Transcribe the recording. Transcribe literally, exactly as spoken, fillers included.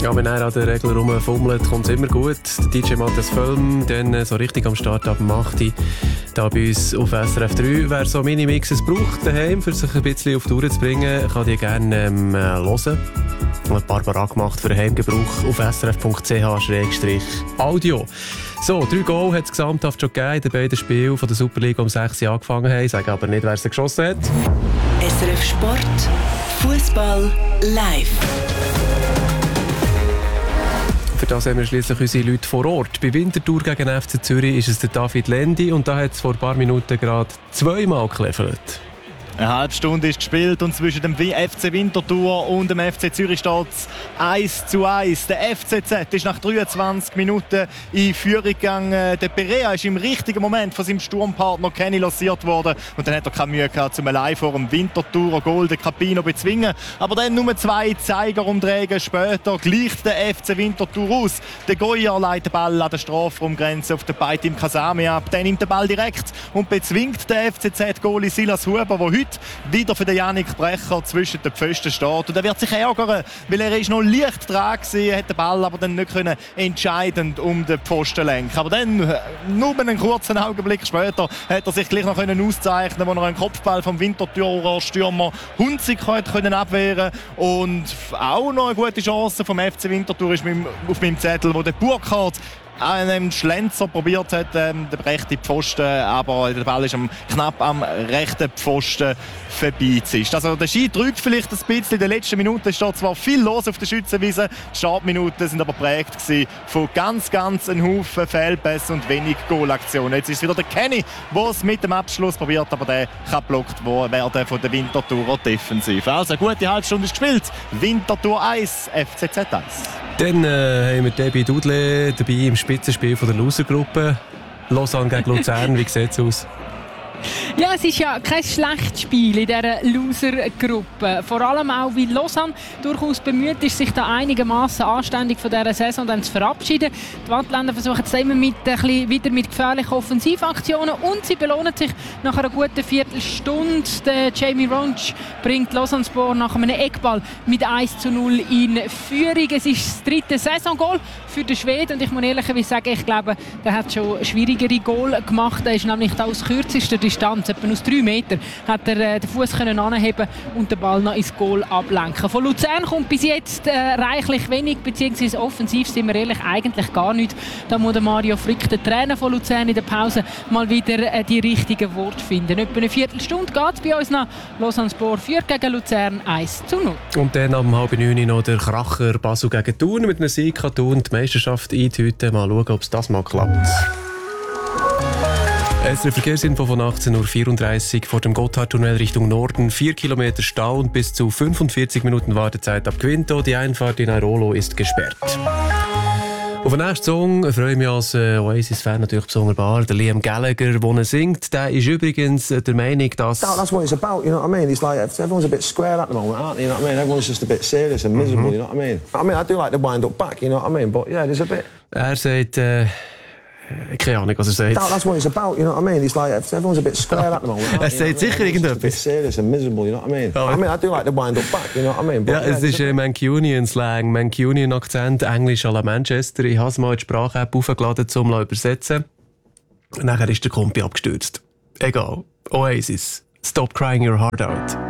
Ja, wenn er an der Regel rumfummelt, kommt es immer gut. Der D J Matthias Völm, dann so richtig am Start ab dem acht Uhr da bei uns auf S R F drei. Wer so Mini-Mixes braucht daheim, für sich ein bisschen auf die Tour zu bringen, kann die gerne ähm, hören. Hat Barbara gemacht für den Heimgebrauch auf s r f punkt c h slash audio. So, drei Goal hat es gesamthaft schon gegeben in den beiden Spielen von der Superliga um sechs Uhr angefangen haben. Ich sage aber nicht, wer sie geschossen hat. S R F Sport, Fußball live. Für das haben wir schliesslich unsere Leute vor Ort. Bei Winterthur gegen F C Zürich ist es der David Lendi und da hat es vor ein paar Minuten gerade zweimal gekleffelt. Eine halbe Stunde ist gespielt und zwischen dem F C Winterthur und dem F C Zürich steht es eins zu eins. Der F C Z ist nach dreiundzwanzig Minuten in Führung gegangen. Der Perea ist im richtigen Moment von seinem Sturmpartner Kenny lanciert worden und dann hat er keine Mühe gehabt, um allein vor dem Winterthurer Goal den Capino zu bezwingen. Aber dann nur zwei Zeigerumdrehungen später gleicht der F C Winterthur aus. Der Goyer leitet den Ball an der Strafraumgrenze auf den Beitim Kasami ab. Dann nimmt den Ball direkt und bezwingt den F C Z-Goalie Silas Huber, der heute wieder für den Yannick Brecher zwischen den Pfosten steht. Und er wird sich ärgern, weil er ist noch leicht dran war, hat den Ball aber dann nicht können entscheidend um den Pfosten lenken. Aber dann, nur einen kurzen Augenblick später, hat er sich gleich noch können auszeichnen, wo er einen Kopfball vom Winterthurer Stürmer Hunzig können abwehren und auch noch eine gute Chance vom F C Winterthur ist auf meinem Zettel, wo der Burkhardt einen Schlenzer probiert hat, ähm, der rechte Pfosten, aber der Ball ist am, knapp am rechten Pfosten vorbeizischt. Also der Ski trügt vielleicht ein bisschen. In den letzten Minuten steht zwar viel los auf der Schützenwiese, die Startminuten sind aber geprägt von ganz, ganz einem Haufen Fehlpässe und wenig Goalaktionen. Jetzt ist es wieder der Kenny, der es mit dem Abschluss probiert, aber der kann blockt werden von der Winterthurer Defensive. Also eine gute Halbstunde ist gespielt. Winterthur eins, F C Z eins. Dann äh, haben wir Debbie Dudle dabei im Spitzenspiel von der Loser-Gruppe. Lausanne gegen Luzern, wie sieht es aus? Ja, es ist ja kein schlechtes Spiel in dieser Loser-Gruppe. Vor allem auch, weil Lausanne durchaus bemüht ist, sich da einigermaßen anständig von dieser Saison dann zu verabschieden. Die Wattländer versuchen es immer mit, ein bisschen wieder mit gefährlichen Offensivaktionen und sie belohnen sich nach einer guten Viertelstunde. Der Jamie Ronch bringt Lausanne-Spor nach einem Eckball mit eins zu null in Führung. Es ist das dritte Saisongoal für den Schweden und ich muss ehrlicherweise sagen, ich glaube, der hat schon schwierigere Goal gemacht. Er ist nämlich da aus kürzester Distanz, etwa aus drei Metern, hat er äh, den Fuß anheben und den Ball noch ins Goal ablenken. Von Luzern kommt bis jetzt äh, reichlich wenig, beziehungsweise offensiv sind wir ehrlich eigentlich gar nicht. Da muss der Mario Frick, der Trainer von Luzern, in der Pause mal wieder äh, die richtigen Worte finden. Etwa eine Viertelstunde geht es bei uns noch. Lausanne-Spor führt gegen Luzern eins zu null. Und dann am halb neun noch der Kracher Basel gegen Thun. Mit einem Sieg kann Thun die Meisterschaft eintüten. Mal schauen, ob es das mal klappt. Es ist eine Verkehrsinfo von achtzehn Uhr vierunddreißig vor dem Gotthardtunnel Richtung Norden. vier Kilometer Stau und bis zu fünfundvierzig Minuten Wartezeit ab Quinto. Die Einfahrt in Airolo ist gesperrt. Auf den nächsten Song freue ich mich als äh, Oasis-Fan natürlich besonders. Der Liam Gallagher, der er singt, der ist übrigens der Meinung, dass... That, that's what it's about, you know what I mean? It's like everyone's a bit square at the moment, aren't they? You know what I mean? Everyone's just a bit serious and miserable, mm-hmm. You know what I mean? I mean, I do like the wind-up back, you know what I mean? But yeah, there's a bit... Er sagt... Äh, keine Ahnung, was er sagt. That, that's what it's about, you know what I mean? It's like everyone's a bit square at the moment. Er sagt sicher irgendetwas. A bit serious and miserable, you know what I mean? I mean, I do like the wind-up back, you know what I mean? But ja, es ist äh, Mancunian-Slang, Mancunian-Akzent, Englisch à la Manchester. Ich habe es mal in die Sprache-App aufgeladen, um zu übersetzen. Und nachher ist der Kompi abgestürzt. Egal. Oasis. Stop crying your heart out.